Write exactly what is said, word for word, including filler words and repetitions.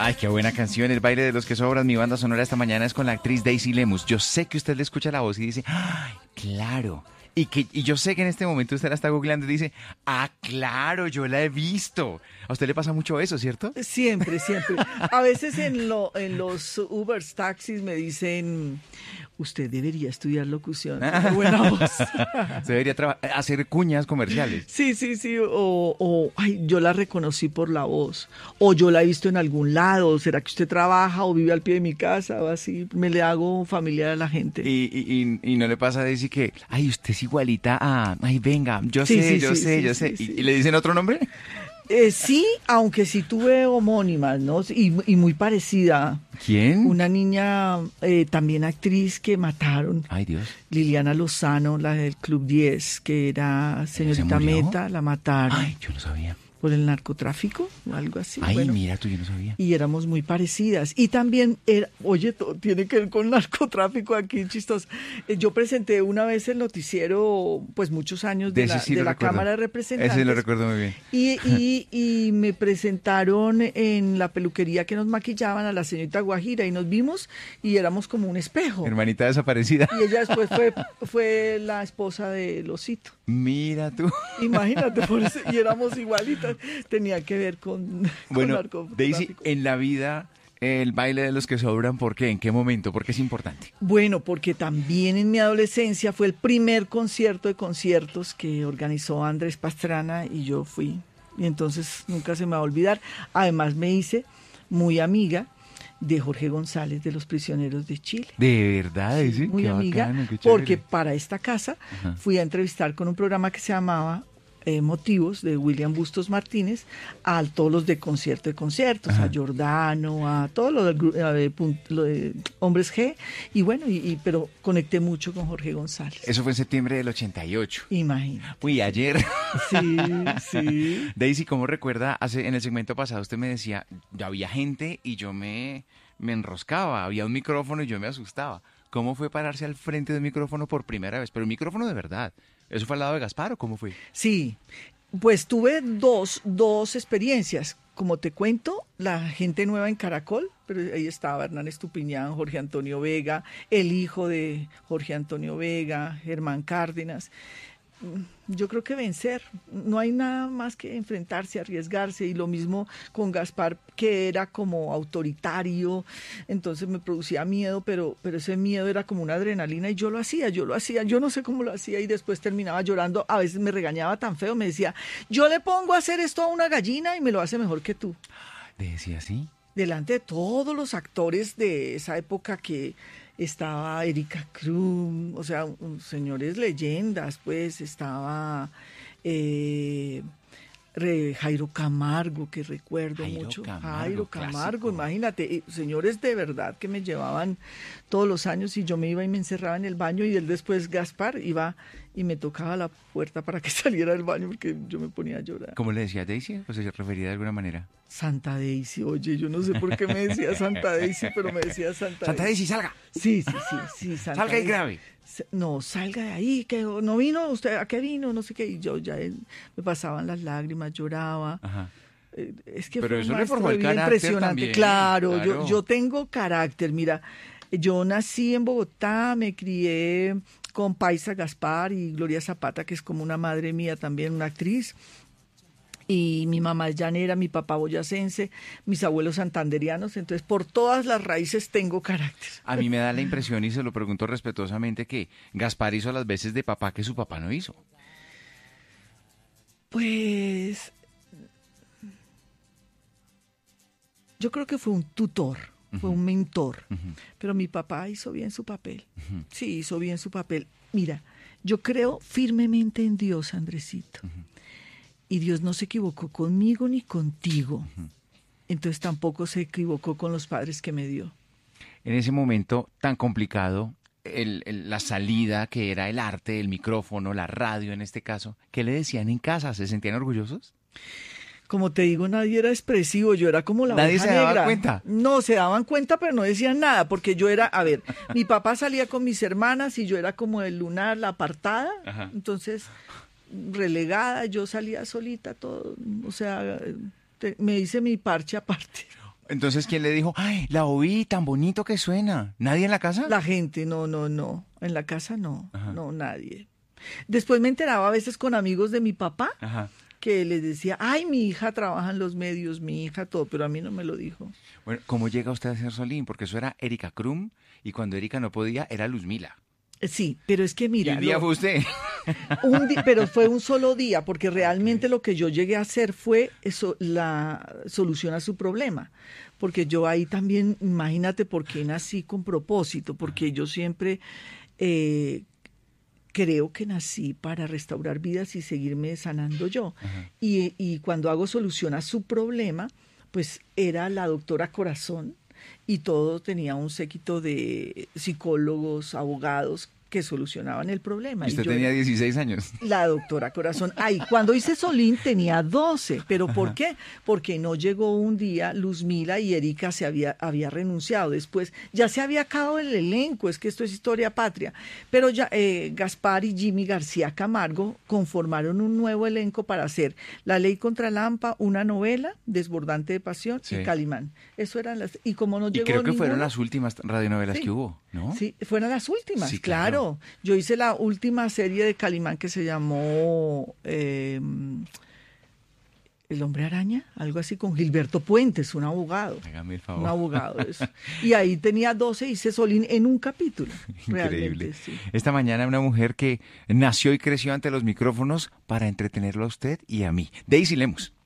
Ay, qué buena canción, El baile de los que sobran. Mi banda sonora esta mañana es con la actriz Daisy Lemus. Yo sé que usted le escucha la voz y dice, ¡ay, claro! Y, que, y yo sé que en este momento usted la está googleando y dice, ¡ah, claro, yo la he visto! A usted le pasa mucho eso, ¿cierto? Siempre, siempre. A veces en, lo, en los Ubers, taxis me dicen, usted debería estudiar locución. Tiene buena voz. Se debería traba- hacer cuñas comerciales. Sí, sí, sí. O, o, ay, yo la reconocí por la voz. O yo la he visto en algún lado. ¿Será que usted trabaja o vive al pie de mi casa? O así. Me le hago familiar a la gente. Y, y, y, y no le pasa a Daisy que, ay, usted es igualita a, ay, venga, yo Sí, sé, sí, yo sí, sé, sí, yo sí, sé. sí. ¿Y, y le dicen otro nombre? Eh, sí, aunque sí tuve homónimas, ¿no? Y, y muy parecida. ¿Quién? Una niña, eh, también actriz, que mataron. Ay, Dios. Liliana Lozano, la del Club diez, que era señorita murió? Meta, la mataron. Ay, yo no sabía. Por el narcotráfico o algo así. Ay, Bueno, mira, tú yo no sabía. y éramos muy parecidas. Y también, era, oye, todo tiene que ver con narcotráfico aquí, chistoso. Eh, Yo presenté una vez el noticiero, pues muchos años, de, De ese la, sí de lo la recuerdo. Cámara de Representantes. Ese lo recuerdo muy bien. Y, y, y me presentaron en la peluquería que nos maquillaban a la señorita Guajira y nos vimos y éramos como un espejo. Hermanita desaparecida. Y ella después fue, fue la esposa de Losito. Mira tú. Imagínate, por eso, y éramos igualitas. Tenía que ver con, Bueno, con narcotráfico. Daisy, en la vida, el baile de los que sobran, ¿por qué? ¿En qué momento? ¿Por qué es importante? Bueno, porque también en mi adolescencia fue el primer concierto de conciertos que organizó Andrés Pastrana y yo fui. Y entonces nunca se me va a olvidar. Además me hice muy amiga de Jorge González de Los Prisioneros de Chile. ¿De verdad, Daisy? Muy Qué amiga, bacano, qué chévere. porque para esta casa Ajá. fui a entrevistar con un programa que se llamaba eh, Motivos, de William Bustos Martínez, a todos los de concierto de conciertos, Ajá. a Giordano, a todos los del gru- a de, pun- lo de Hombres G, y bueno, y, y- pero conecté mucho con Jorge González. Eso fue en septiembre del ochenta y ocho. Imagina. Uy, ayer. Sí, sí. Daisy, ¿cómo recuerda? Hace, en el segmento pasado usted me decía, ya había gente y yo me, me enroscaba, había un micrófono y yo me asustaba. ¿Cómo fue pararse al frente del micrófono por primera vez? Pero un micrófono de verdad. ¿Eso fue al lado de Gaspar o cómo fue? Sí, pues tuve dos, dos experiencias. Como te cuento, la gente nueva en Caracol, pero ahí estaba Hernán Estupiñán, Jorge Antonio Vega, el hijo de Jorge Antonio Vega, Germán Cárdenas. Yo creo que vencer, no hay nada más que enfrentarse, arriesgarse, y lo mismo con Gaspar, que era como autoritario, entonces me producía miedo, pero, pero ese miedo era como una adrenalina y yo lo hacía, yo lo hacía, yo no sé cómo lo hacía y después terminaba llorando, a veces me regañaba tan feo, me decía, yo le pongo a hacer esto a una gallina y me lo hace mejor que tú. ¿Decía así? Delante de todos los actores de esa época que estaba Erika Krum, o sea, un, señores leyendas, pues estaba eh, re, Jairo Camargo, que recuerdo Jairo mucho. Camargo, Jairo Camargo, clásico. imagínate, eh, señores de verdad que me llevaban todos los años y yo me iba y me encerraba en el baño y él después, Gaspar, iba y me tocaba la puerta para que saliera del baño porque yo me ponía a llorar. ¿Cómo le decía Daisy? ¿O se refería de alguna manera? Santa Daisy, oye, yo no sé por qué me decía Santa Daisy, pero me decía Santa, Santa Daisy. Daisy, salga. Sí, sí, sí, sí, Santa Salga y Daisy. grabe. S- No, salga de ahí, que no vino, usted, ¿a qué vino? No sé qué, y yo ya eh, me pasaban las lágrimas, lloraba. Ajá. Eh, Es que Pero fue eso un le maestro forjó de el vida carácter impresionante. también, Claro, claro. Yo, yo tengo carácter, mira, yo nací en Bogotá, me crié con Paisa Gaspar y Gloria Zapata, que es como una madre mía también, una actriz. Y mi mamá es llanera, mi papá boyacense, mis abuelos santanderianos, entonces por todas las raíces tengo carácter. A mí me da la impresión, y se lo pregunto respetuosamente, que Gaspar hizo las veces de papá que su papá no hizo. Pues yo creo que fue un tutor, fue un mentor, Ujú. pero mi papá hizo bien su papel. Sí, hizo bien su papel. Mira, yo creo firmemente en Dios, Andresito. Y Dios no se equivocó conmigo ni contigo. Entonces tampoco se equivocó con los padres que me dio. En ese momento tan complicado, el- el- la salida que era el arte, el micrófono, la radio en este caso, ¿qué le decían en casa? ¿Se sentían orgullosos? Como te digo, nadie era expresivo, yo era como la ¿Nadie oveja se daba negra. cuenta? No, se daban cuenta, pero no decían nada, porque yo era, a ver, mi papá salía con mis hermanas y yo era como el lunar, la apartada, Ajá. entonces relegada, yo salía solita, todo, o sea, te- me hice mi parche aparte. Entonces, ¿quién le dijo, ay, la oí, tan bonito que suena? ¿Nadie en la casa? La gente, no, no, no. En la casa no, Ajá. no, nadie. Después me enteraba a veces con amigos de mi papá Ajá. que les decía, ay, mi hija trabaja en los medios, mi hija todo, pero a mí no me lo dijo. Bueno, ¿cómo llega usted a ser Solín? Porque eso era Erika Krum y cuando Erika no podía era Luzmila. Sí, pero es que mira, y un día lo- fue usted. un di- pero fue un solo día, porque realmente lo que yo llegué a hacer fue eso, la solución a su problema. Porque yo ahí también, imagínate por qué nací con propósito, porque yo siempre eh, creo que nací para restaurar vidas y seguirme sanando yo. Y, y cuando hago solución a su problema, pues era la doctora Corazón y todo tenía un séquito de psicólogos, abogados que solucionaban el problema. Y usted yo tenía era dieciséis años. la doctora Corazón. Ay, cuando hice Solín tenía doce, pero ¿por Ajá. qué? Porque no llegó un día Luzmila y Erika se había, había renunciado. Después ya se había acabado el elenco, es que esto es historia patria. Pero ya eh, Gaspar y Jimmy García Camargo conformaron un nuevo elenco para hacer La Ley contra Lampa, una novela, Desbordante de Pasión Sí. y Calimán. Eso eran las... Y como no Y llegó creo que fueron ninguno, las últimas radionovelas Sí. que hubo, ¿no? Sí, fueron las últimas, Sí, claro. claro. Yo hice la última serie de Calimán que se llamó eh, El Hombre Araña, algo así, con Gilberto Puentes, un abogado. Hágame el Un favor. abogado. Eso. Y ahí tenía doce, hice Solín en un capítulo. Increíble. Realmente, sí. Esta mañana una mujer que nació y creció ante los micrófonos para entretenerlo a usted y a mí. Daisy Lemus.